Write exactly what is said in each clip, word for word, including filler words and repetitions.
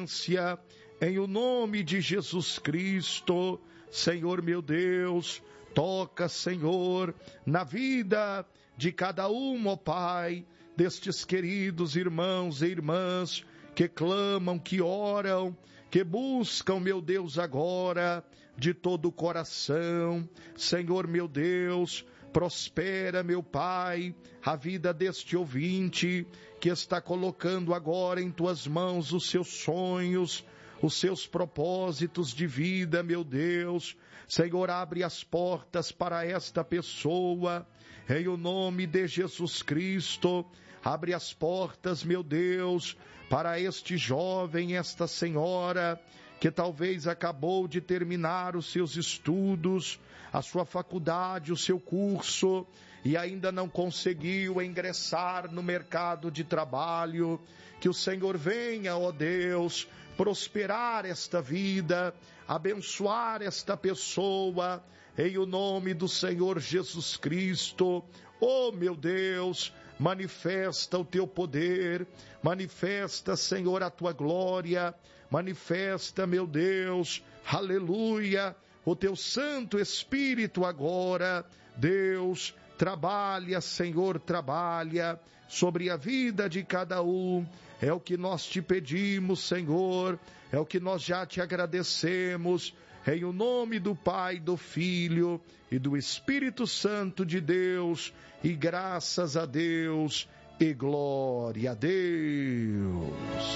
falência, em o nome de Jesus Cristo. Senhor meu Deus, toca, Senhor, na vida de cada um, ó Pai, destes queridos irmãos e irmãs que clamam, que oram, que buscam, meu Deus, agora, de todo o coração. Senhor meu Deus, prospera, meu Pai, a vida deste ouvinte que está colocando agora em tuas mãos os seus sonhos, os seus propósitos de vida, meu Deus. Senhor, abre as portas para esta pessoa, em o nome de Jesus Cristo. Abre as portas, meu Deus, para este jovem, esta senhora, que talvez acabou de terminar os seus estudos, a sua faculdade, o seu curso, e ainda não conseguiu ingressar no mercado de trabalho. Que o Senhor venha, ó Deus, prosperar esta vida, abençoar esta pessoa, em o nome do Senhor Jesus Cristo. Oh, meu Deus, manifesta o teu poder, manifesta, Senhor, a tua glória, manifesta, meu Deus, aleluia, o teu Santo Espírito agora. Deus, trabalha, Senhor, trabalha sobre a vida de cada um. É o que nós te pedimos, Senhor, é o que nós já te agradecemos, em o nome do Pai, do Filho e do Espírito Santo de Deus, e graças a Deus, e glória a Deus.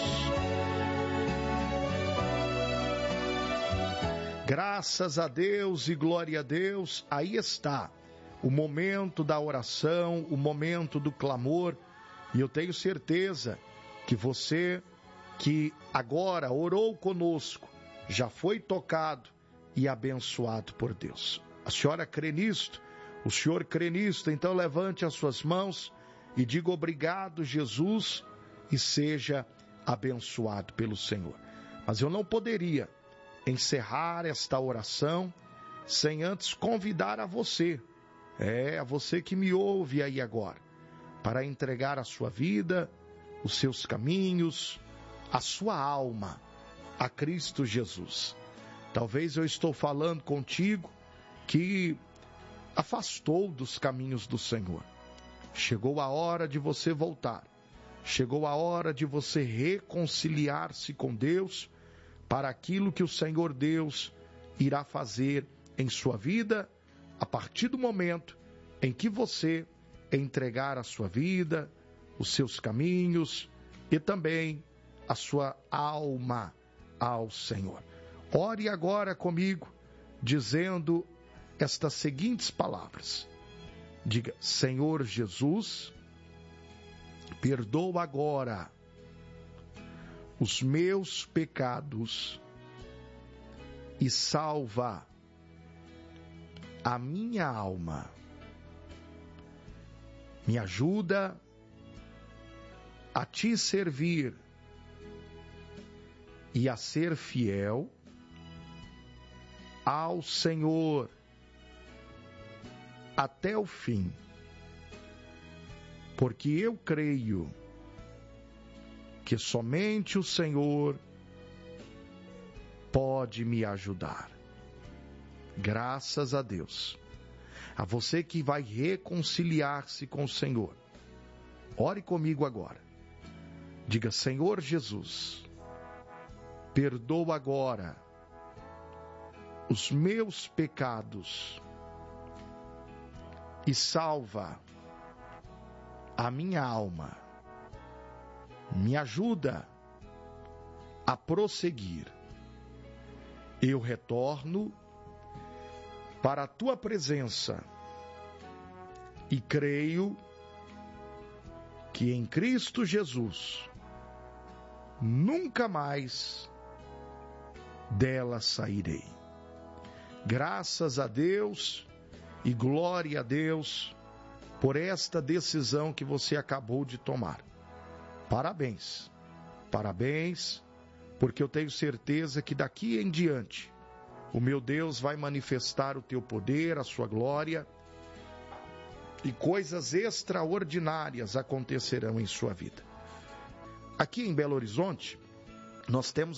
Graças a Deus e glória a Deus. Aí está o momento da oração, o momento do clamor, e eu tenho certeza que você que agora orou conosco já foi tocado e abençoado por Deus. A senhora crê nisto? O senhor crê nisto? Então levante as suas mãos e diga obrigado, Jesus, e seja abençoado pelo Senhor. Mas eu não poderia encerrar esta oração sem antes convidar a você, é, a você que me ouve aí agora, para entregar a sua vida, os seus caminhos, a sua alma a Cristo Jesus. Talvez eu estou falando contigo que afastou dos caminhos do Senhor. Chegou a hora de você voltar. Chegou a hora de você reconciliar-se com Deus para aquilo que o Senhor Deus irá fazer em sua vida a partir do momento em que você entregar a sua vida, os seus caminhos e também a sua alma ao Senhor. Ore agora comigo, dizendo estas seguintes palavras. Diga: Senhor Jesus, perdoa agora os meus pecados e salva a minha alma. Me ajuda a te servir e a ser fiel ao Senhor até o fim, porque eu creio que somente o Senhor pode me ajudar. Graças a Deus. A você que vai reconciliar-se com o Senhor, ore comigo agora. Diga: Senhor Jesus, perdoa agora os meus pecados e salva a minha alma. Me ajuda a prosseguir. Eu retorno para a tua presença e creio que em Cristo Jesus nunca mais dela sairei. Graças a Deus e glória a Deus por esta decisão que você acabou de tomar. Parabéns, parabéns, porque eu tenho certeza que daqui em diante o meu Deus vai manifestar o teu poder, a sua glória, e coisas extraordinárias acontecerão em sua vida. Aqui em Belo Horizonte, nós temos